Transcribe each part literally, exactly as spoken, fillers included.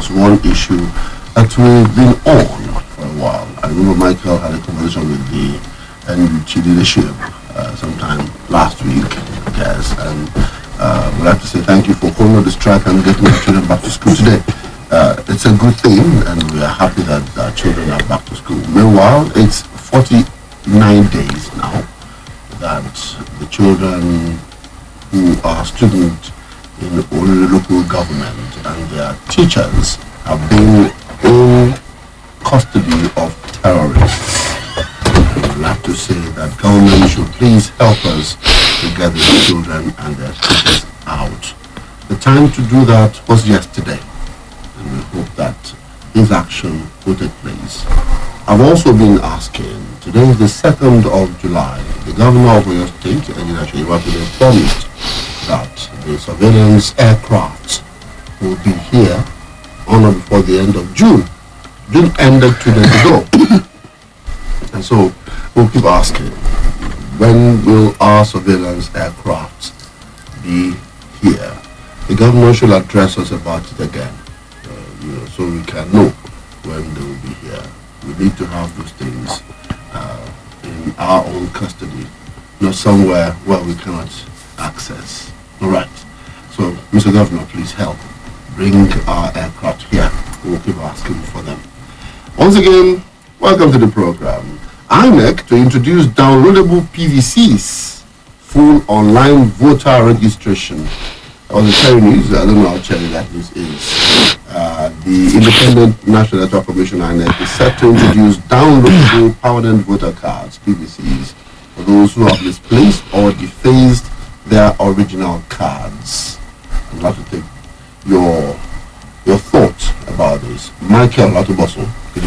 was one issue that we've been on for a while. I remember Michael had a conversation with the N U T leadership uh, sometime last week, yes, and uh, we'd like to say thank you for holding on the strike and getting our children back to school today. Uh, it's a good thing, and we are happy that our children are back to school. Meanwhile, it's forty-nine days now that the children who are students in the local government and their teachers have been in custody of terrorists. I would like to say that government should please help us to get the children and their teachers out. The time to do that was yesterday, and we hope that this action will take place. I've also been asking, today is the second of July, the governor of Oyo State, Engineer Seyi Makinde, promised that the surveillance aircraft will be here on or before the end of June. June ended two days ago. And so we'll keep asking, when will our surveillance aircraft be here? The governor should address us about it again, uh, you know, so we can know when they will be here. We need to have those things uh, in our own custody, not somewhere where we cannot access. All right. So, Mister Governor, please help bring our aircraft here. We'll keep asking for them. Once again, welcome to the program. I N E C to introduce downloadable P V Cs, full online voter registration. On the Cherry News, I don't know how cherry that news is. Uh, the Independent National Electoral Commission I N E C is set to introduce downloadable permanent voter cards, P V Cs, for those who have misplaced or defaced their original cards. I'd like to take your your thoughts about this. Michael Latuboso.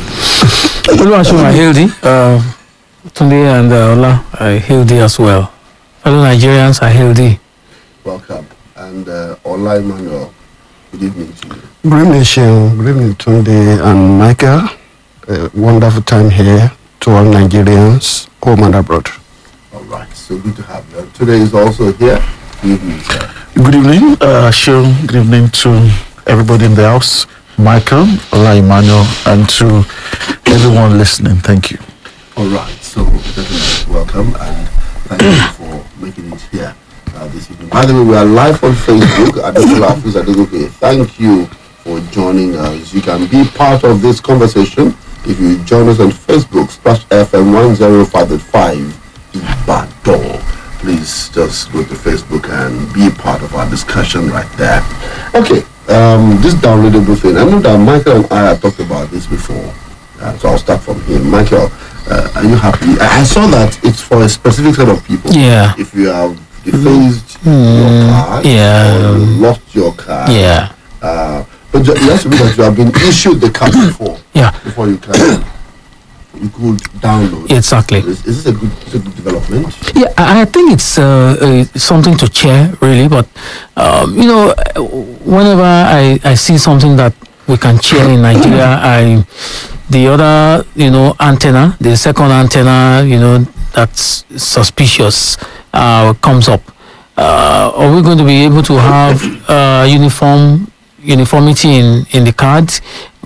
Hello, I hail thee. Uh, Tunde and uh, Ola, I hail thee as well. Fellow Nigerians, I hail thee. Welcome. And uh, Ola Emmanuel, good evening to you. Good evening, Sean. Good evening, Tunde and Michael. A wonderful time here to all Nigerians, home and abroad. All right, so good to have you. Today is also here. Good evening, sir. Good evening, uh, Sean. Good evening to everybody in the house, Michael, Ola Emmanuel, and to everyone listening. Thank you. All right, so definitely welcome and thank you for making it here uh, this evening. By the way, we are live on Facebook at Adegoke. Thank you for joining us. You can be part of this conversation if you join us on Facebook, Splash F M one oh five point five Ibadan. Please just go to Facebook and be part of our discussion right there. Okay, um, this downloadable thing. I know that Michael and I have talked about this before, uh, so I'll start from him. Michael, uh, are you happy? I, I saw that it's for a specific set of people. Yeah. If you have defaced Mm, your card, yeah. or you lost your card, Yeah. uh, but ju- it has to be that you have been issued the card before. Yeah. Before you can, you could download. Exactly. Is, is this a good, is it a good development? Yeah, I I think it's uh, uh, something to cheer, really. But um, you know, uh, whenever I, I see something that we can cheer in Nigeria, I the other you know antenna, the second antenna, you know, that's suspicious, uh, comes up. Uh, are we going to be able to have uh, uniform uniformity in in the cards?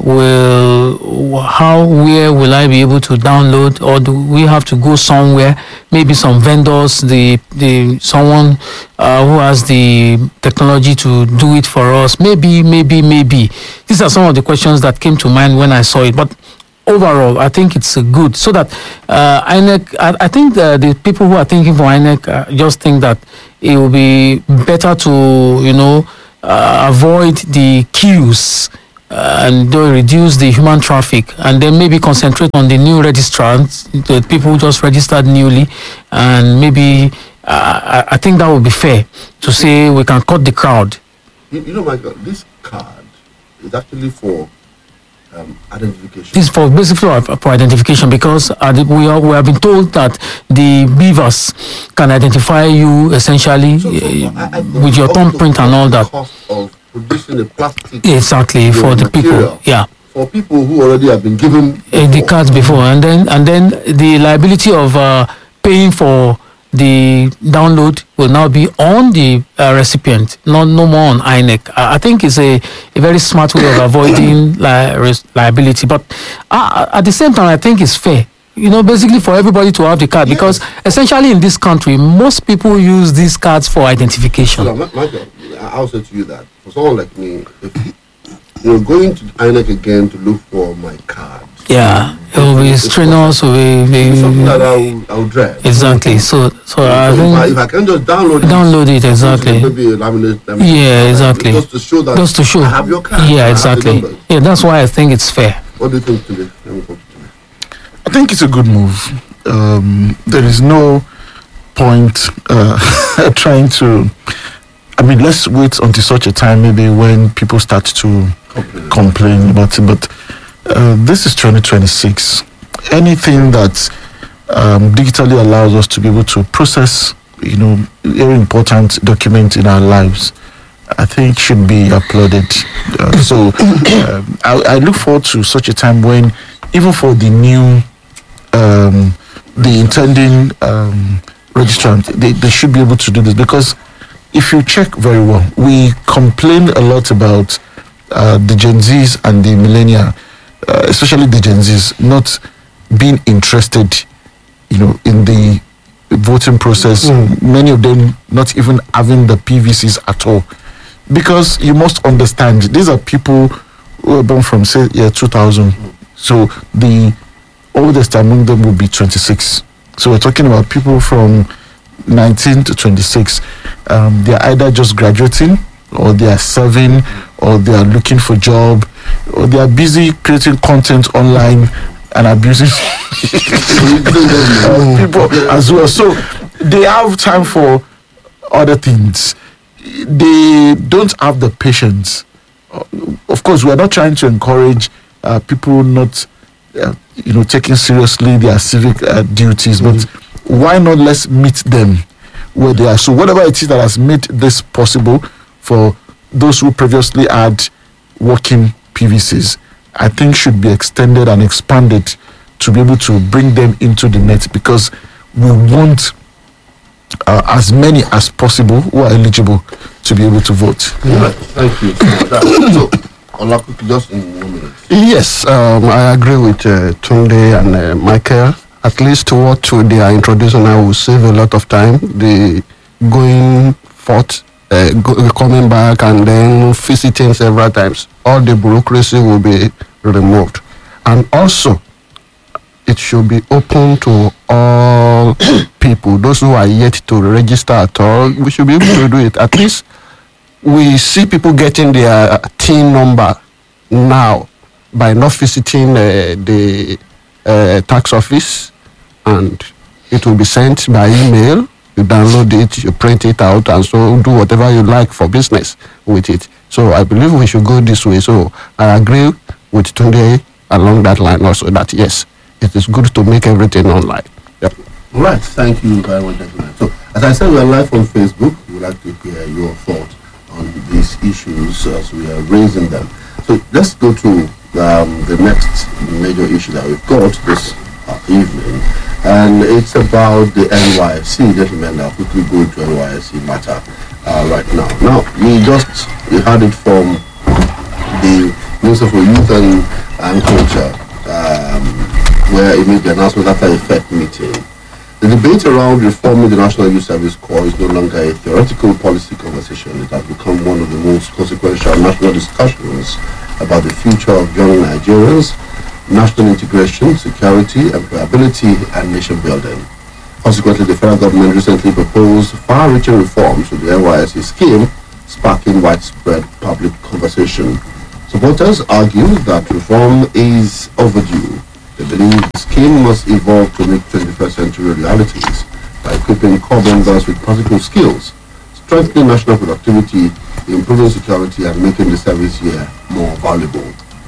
Will how where will I be able to download, or do we have to go somewhere? Maybe some vendors, the the someone uh, who has the technology to do it for us. Maybe, maybe, maybe. These are some of the questions that came to mind when I saw it. But overall, I think it's uh, good. So that uh, I N E C, I, I think the, the people who are thinking for I N E C uh, just think that it will be better to you know uh, avoid the queues. Uh, and they'll reduce the human traffic, and then maybe concentrate on the new registrants, the people who just registered newly, and maybe uh, I, I think that would be fair to say we can cut the crowd. You, you know, Michael, this card is actually for um, identification. This is for basically for, for identification, because uh, the, we are we have been told that the beavers can identify you essentially So- so, uh, I- I- with your thumbprint and all that. Cost of producing the plastic. Exactly, you know, for the material. people. Yeah. For people who already have been given uh, the before. cards before, and then and then the liability of uh, paying for the download will now be on the uh, recipient, not no more on I N E C. I, I think it's a, a very smart way of avoiding li- res- liability. But uh, at the same time, I think it's fair. You know, basically for everybody to have the card, because essentially in this country, most people use these cards for identification. So, Ma- Michael, I'll say to you that for someone like me, if you're going to I N E C again to look for my card, Yeah, it will be strenuous. Will be, be, it's something that I'll, I'll dread. exactly. So, so I So if, I, think if I can just download it, download it exactly. maybe laminate, laminate Yeah, exactly. just to show that Just to show. I have your card. I Yeah, have the exactly. numbers. Yeah, that's why I think it's fair. What do you think today? Let me come to you. I think it's a good move. Um, there is no point uh, trying to. I mean, let's wait until such a time, maybe when people start to Complain. complain about it. But uh, this is twenty twenty-six. Anything that um, digitally allows us to be able to process, you know, very important documents in our lives, I think should be applauded. Uh, so um, I, I look forward to such a time when, even for the new, um, the intending um, registrant, they, they should be able to do this, because if you check very well, we complain a lot about uh, the Gen Zs and the millennia, uh, especially the Gen Zs, not being interested, you know, in the voting process. Mm. Many of them not even having the P V Cs at all, because you must understand these are people who were born from, say, year two thousand. So the oldest among them will be twenty-six. So we're talking about people from nineteen to twenty-six. Um, they're either just graduating, or they are serving, or they are looking for job, or they are busy creating content online and abusing uh, people as well. So they have time for other things. They don't have the patience. Uh, Of course, we are not trying to encourage uh, people not, uh, you know, taking seriously their civic uh, duties, but why not let's meet them where they are? So whatever it is that has made this possible for those who previously had working P V Cs, I think should be extended and expanded to be able to bring them into the net, because we want uh, as many as possible who are eligible to be able to vote. All right, thank you so much. That- So, Olakuki, just in one minute. Yes, um, I agree with uh, Tunde and uh, Michael. At least what to they are introducing now will save a lot of time. The going forth, uh, go, coming back, and then visiting several times. All the bureaucracy will be removed, and also it should be open to all people. Those who are yet to register at all, we should be able to do it. At least we see people getting their T I N number now by not visiting uh, the uh, tax office, and it will be sent by email. You download it, you print it out, and so do whatever you like for business with it. So I believe we should go this way. So I agree with Tunde along that line also, that yes, it is good to make everything online. Yep. All right, thank you very much, gentlemen. So, as I said, we are live on Facebook. We would like to hear your thoughts on these issues as we are raising them. So, let's go to um, the next major issue that we've got this uh, evening, and it's about the N Y S C. Gentlemen, I'll quickly go to N Y S C matter uh, right now. Now, we just we heard it from the Minister for Youth and, and Culture, um, where he made the announcement after a F E C meeting. The debate around reforming the National Youth Service Corps is no longer a theoretical policy conversation. It has become one of the most consequential national discussions about the future of young Nigerians, national integration, security, employability, and nation building. Consequently, the federal government recently proposed far-reaching reforms to the N Y S C scheme, sparking widespread public conversation. Supporters argue that reform is overdue. They believe the scheme must evolve to meet twenty-first century realities by equipping corps members with practical skills, strengthening national productivity, improving security, and making the service year more valuable.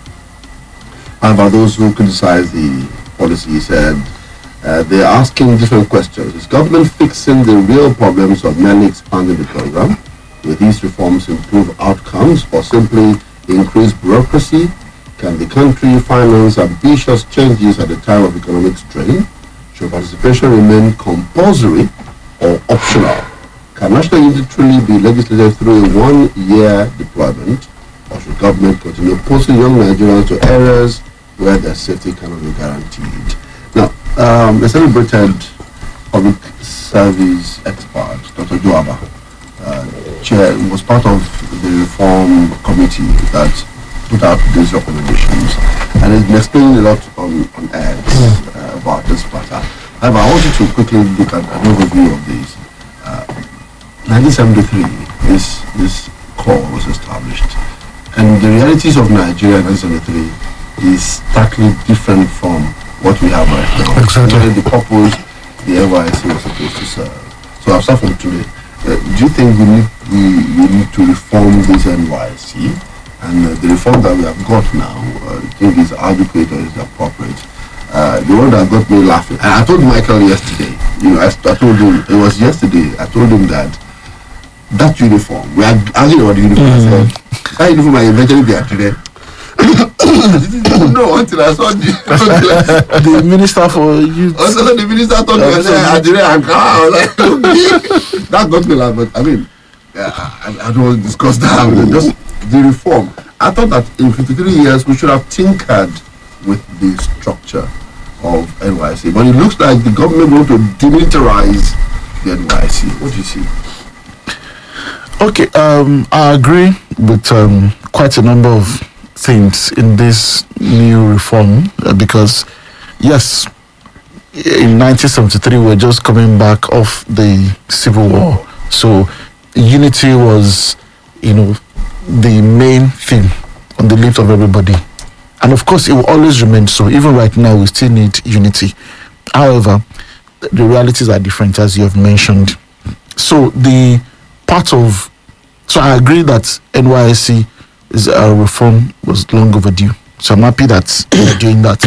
However, those who criticize the policy said uh, they're asking different questions. Is government fixing the real problems or merely expanding the program? Will these reforms improve outcomes or simply increase bureaucracy? Can the country finance ambitious changes at a time of economic strain? Should participation remain compulsory or optional? Can national unity truly be legislated through a one-year deployment, or should government continue posting young Nigerians to areas where their safety cannot be guaranteed? Now, um, the celebrated public service expert, Doctor Joaba, uh, chair, was part of the reform committee that put out these recommendations, and has been explaining a lot on, on X uh, about this matter. However, I want you to quickly look at an overview of this. Uh, nineteen seventy-three, this this corps was established, and the realities of Nigeria in nineteen seventy-three is starkly different from what we have right now. Exactly. The purpose the N Y S C was supposed to serve. So I'll start from today. Uh, do you think we need we, we need to reform this N Y S C? And uh, the reform that we have got now, uh, I think is adequate or is appropriate? Uh, the one that got me laughing, and I told Michael yesterday, you know, I, I told him, it was yesterday, I told him that that uniform, we are arguing about the uniform, mm. I said, that uniform I eventually be at today. No, until I saw the, the minister for youth. Also, the minister told me, I said, I did it, I was like, okay. That got me laugh, but I mean, uh, I, I don't want to discuss that. Just the reform. I thought that in fifty-three years we should have tinkered with the structure of N Y S C, but it looks like the government want to demilitarize the N Y S C. What do you see? Okay, um, I agree with um, quite a number of things in this new reform uh, because, yes, in nineteen seventy-three we're just coming back off the Civil War, so unity was, you know, the main thing on the lips of everybody, and of course it will always remain so. Even right now we still need unity. However, the realities are different, as you have mentioned. So the part of so I agree that N Y S C is a reform was long overdue, so I'm happy that we're doing that.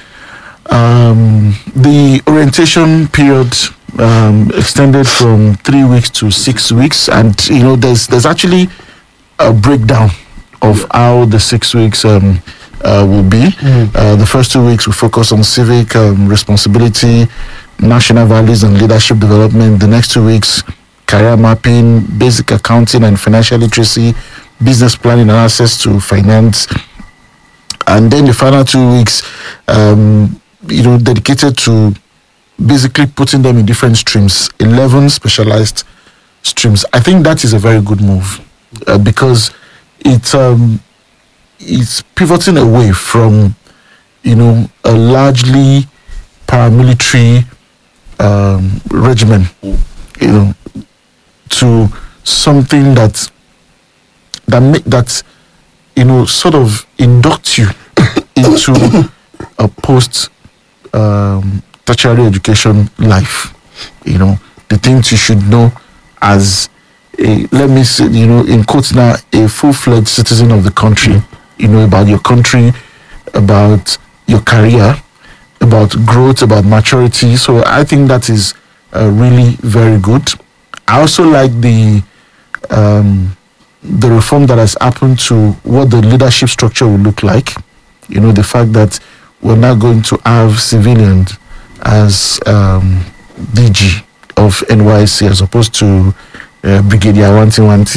Um, the orientation period um, extended from three weeks to six weeks, and you know there's there's actually a breakdown of how the six weeks um, uh, will be. Mm. Uh, the first two weeks we focus on civic um, responsibility, national values and leadership development. The next two weeks, career mapping, basic accounting and financial literacy, business planning and access to finance. And then the final two weeks, um, you know, dedicated to basically putting them in different streams, eleven specialized streams. I think that is a very good move. Uh, because it's um, it's pivoting away from, you know, a largely paramilitary um, regimen, you know, to something that that make, that you know sort of induct you into a post um, tertiary education life. You know, the things you should know as a, let me say, you know, in quotes now, a full-fledged citizen of the country, you know, about your country, about your career, about growth, about maturity. So I think that is uh, really very good. I also like the um, the reform that has happened to what the leadership structure will look like. You know, the fact that we're now going to have civilians as um, D G of N Y S C as opposed to Uh, Brigadier Wanti Wanti.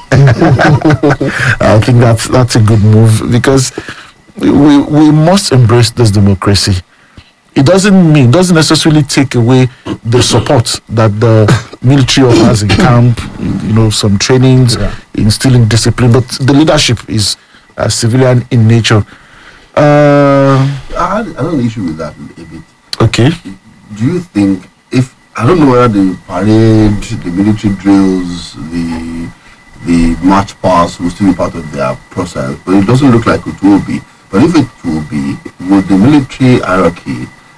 I think that's that's a good move because we we must embrace this democracy. It doesn't mean doesn't necessarily take away the support that the military offers in camp, you know, some trainings, yeah. instilling discipline, but the leadership is uh, civilian in nature. Uh, I had, I had an issue with that a bit. Okay. Do you think if I don't know whether the parade, the military drills, the the march past will still be part of their process, but it doesn't look like it will be. But if it will be, would the military hierarchy